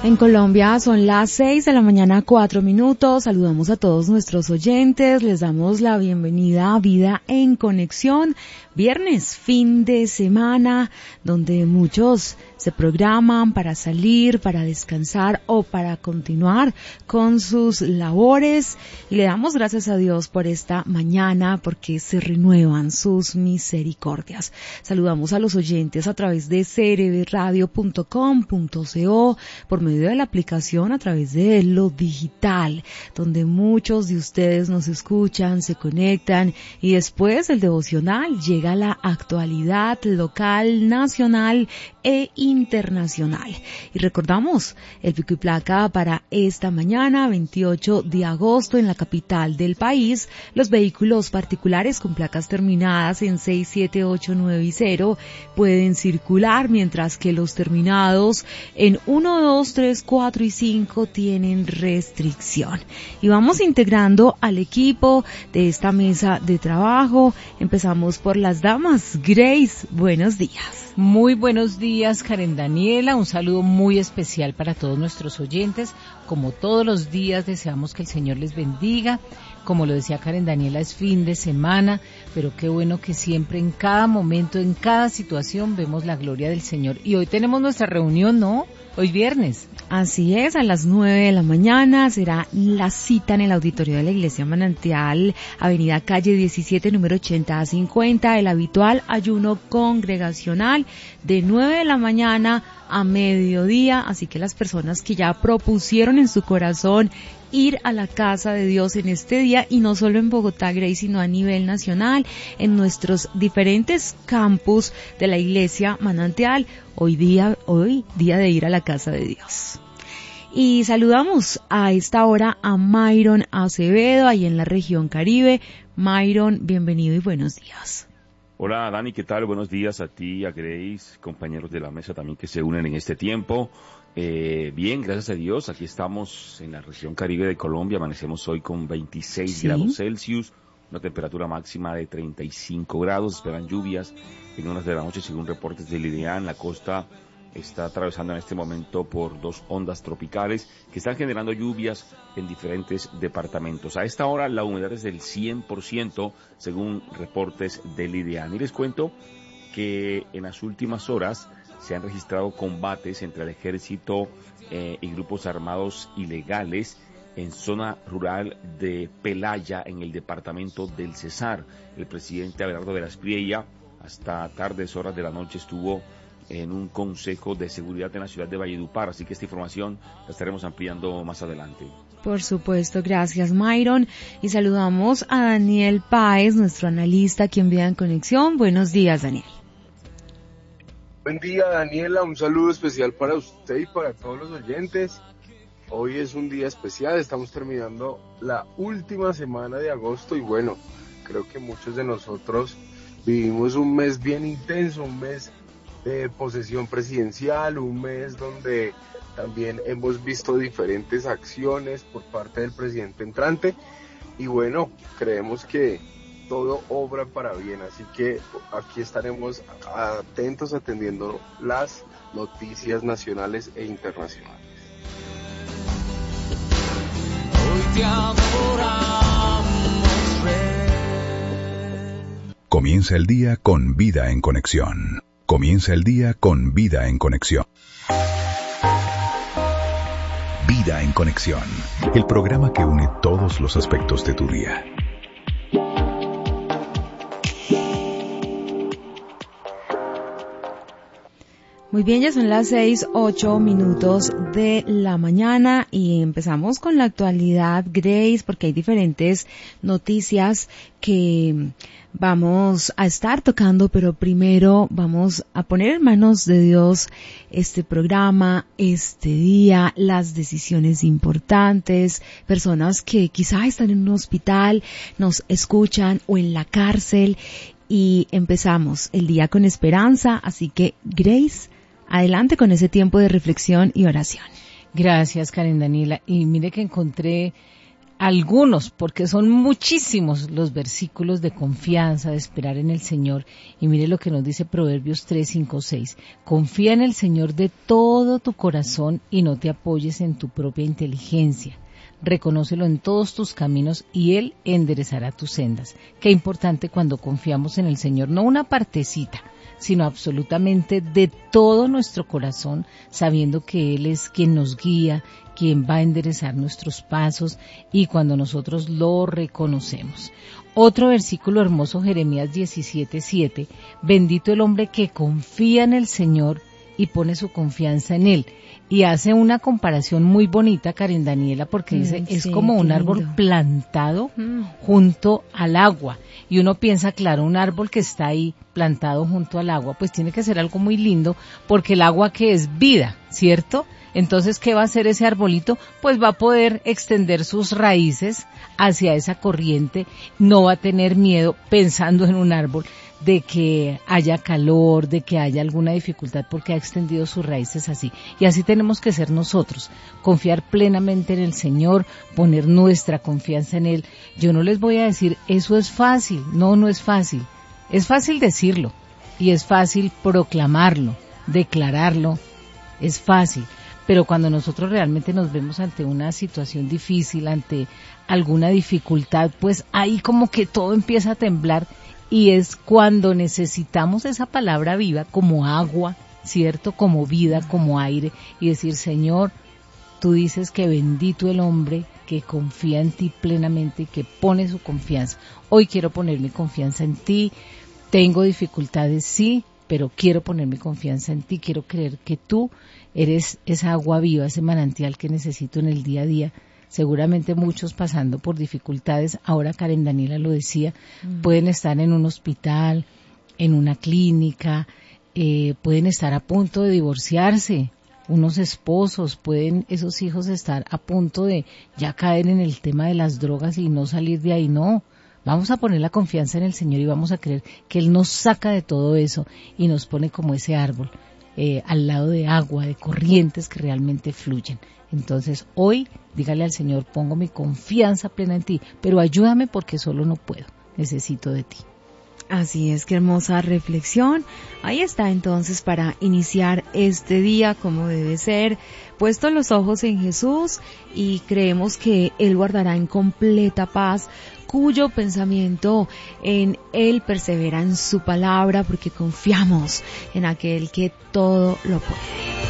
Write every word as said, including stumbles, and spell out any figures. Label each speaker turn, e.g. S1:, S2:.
S1: En Colombia son las seis de la mañana, cuatro minutos. Saludamos a todos nuestros oyentes. Les damos la bienvenida a Vida en Conexión. Viernes, fin de semana, donde muchos se programan para salir, para descansar o para continuar con sus labores. Y le damos gracias a Dios por esta mañana, porque se renuevan sus misericordias. Saludamos a los oyentes a través de c r b radio punto com punto co, por medio de la aplicación, a través de lo digital, donde muchos de ustedes nos escuchan, se conectan, y después el devocional llega a la actualidad local, nacional e internacional. Y recordamos el pico y placa para esta mañana, veintiocho de agosto, en la capital del país. Los vehículos particulares con placas terminadas en seis, siete, ocho, nueve y cero pueden circular, mientras que los terminados en uno, dos, tres, cuatro y cinco tienen restricción. Y vamos integrando al equipo de esta mesa de trabajo. Empezamos por las damas. Grace, buenos días.
S2: Muy buenos días, Karen Daniela. Un saludo muy especial para todos nuestros oyentes. Como todos los días, deseamos que el Señor les bendiga. Como lo decía Karen Daniela, es fin de semana, pero qué bueno que siempre, en cada momento, en cada situación, vemos la gloria del Señor. Y hoy tenemos nuestra reunión, ¿no? Hoy viernes.
S1: Así es, a las nueve de la mañana será la cita en el auditorio de la Iglesia Manantial, Avenida Calle diecisiete, número ochenta a cincuenta, el habitual ayuno congregacional de nueve de la mañana a mediodía. Así que las personas que ya propusieron en su corazón ir a la casa de Dios en este día, y no solo en Bogotá, Grace, sino a nivel nacional, en nuestros diferentes campus de la Iglesia Manantial, hoy día, hoy día de ir a la casa de Dios. Y saludamos a esta hora a Myron Acevedo, ahí en la región Caribe. Myron, bienvenido y buenos días.
S3: Hola Dani, ¿qué tal? Buenos días a ti, a Grace, compañeros de la mesa también que se unen en este tiempo. Eh, bien, gracias a Dios, aquí estamos en la región Caribe de Colombia, amanecemos hoy con veintiséis ¿Sí? grados Celsius, una temperatura máxima de treinta y cinco grados, esperan lluvias en horas de la noche según reportes del IDEAN. La costa está atravesando en este momento por dos ondas tropicales que están generando lluvias en diferentes departamentos. A esta hora la humedad es del cien por ciento según reportes del IDEAN. Y les cuento que en las últimas horas se han registrado combates entre el ejército eh, y grupos armados ilegales en zona rural de Pelaya, en el departamento del Cesar. El presidente Abelardo de la Espriella hasta tardes horas de la noche estuvo en un consejo de seguridad en la ciudad de Valledupar, así que esta información la estaremos ampliando más adelante.
S1: Por supuesto, gracias Myron. Y saludamos a Daniel Páez, nuestro analista aquí en Vida en Conexión. Buenos días, Daniel.
S4: Buen día, Daniela, un saludo especial para usted y para todos los oyentes. Hoy es un día especial, estamos terminando la última semana de agosto y bueno, creo que muchos de nosotros vivimos un mes bien intenso, un mes de posesión presidencial, un mes donde también hemos visto diferentes acciones por parte del presidente entrante y bueno, creemos que todo obra para bien, así que aquí estaremos atentos atendiendo las noticias nacionales e internacionales. Hoy te adoramos,
S5: Comienza el día con Vida en Conexión. Comienza el día con Vida en Conexión. Vida en Conexión, el programa que une todos los aspectos de tu día.
S1: Muy bien, ya son las seis, ocho minutos de la mañana y empezamos con la actualidad, Grace, porque hay diferentes noticias que vamos a estar tocando, pero primero vamos a poner en manos de Dios este programa, este día, las decisiones importantes, personas que quizá están en un hospital, nos escuchan o en la cárcel y empezamos el día con esperanza, así que Grace, adelante con ese tiempo de reflexión y oración.
S2: Gracias, Karen Daniela. Y mire que encontré algunos, porque son muchísimos los versículos de confianza, de esperar en el Señor. Y mire lo que nos dice Proverbios tres, cinco, seis. Confía en el Señor de todo tu corazón y no te apoyes en tu propia inteligencia. Reconócelo en todos tus caminos y Él enderezará tus sendas. Qué importante cuando confiamos en el Señor, no una partecita, sino absolutamente de todo nuestro corazón, sabiendo que Él es quien nos guía, quien va a enderezar nuestros pasos, y cuando nosotros lo reconocemos. Otro versículo hermoso, Jeremías diecisiete, siete, bendito el hombre que confía en el Señor y pone su confianza en Él. Y hace una comparación muy bonita, Karen Daniela, porque dice, mm, es sí, como un árbol lindo. plantado mm. junto al agua. Y uno piensa, claro, un árbol que está ahí plantado junto al agua, pues tiene que ser algo muy lindo, porque el agua que es vida, ¿cierto? Entonces, ¿qué va a hacer ese arbolito? Pues va a poder extender sus raíces hacia esa corriente, no va a tener miedo, pensando en un árbol, de que haya calor, de que haya alguna dificultad, porque ha extendido sus raíces así. Y así tenemos que ser nosotros, confiar plenamente en el Señor, poner nuestra confianza en Él. Yo no les voy a decir, eso es fácil, no, no es fácil. Es fácil decirlo, y es fácil proclamarlo, declararlo, es fácil. Pero cuando nosotros realmente nos vemos ante una situación difícil, ante alguna dificultad, pues ahí como que todo empieza a temblar, y es cuando necesitamos esa palabra viva como agua, ¿cierto? Como vida, como aire, y decir, Señor, tú dices que bendito el hombre que confía en ti plenamente y que pone su confianza. Hoy quiero poner mi confianza en ti, tengo dificultades, sí, pero quiero poner mi confianza en ti, quiero creer que tú eres esa agua viva, ese manantial que necesito en el día a día. Seguramente muchos pasando por dificultades, ahora Karen Daniela lo decía, mm. pueden estar en un hospital, en una clínica, eh, pueden estar a punto de divorciarse, unos esposos, pueden esos hijos estar a punto de ya caer en el tema de las drogas y no salir de ahí, no. Vamos a poner la confianza en el Señor y vamos a creer que Él nos saca de todo eso y nos pone como ese árbol, eh, al lado de agua, de corrientes que realmente fluyen. Entonces, hoy, dígale al Señor, pongo mi confianza plena en ti, pero ayúdame porque solo no puedo, necesito de ti.
S1: Así es, qué hermosa reflexión. Ahí está entonces para iniciar este día como debe ser, puestos los ojos en Jesús y creemos que Él guardará en completa paz, cuyo pensamiento en Él persevera en su palabra porque confiamos en aquel que todo lo puede.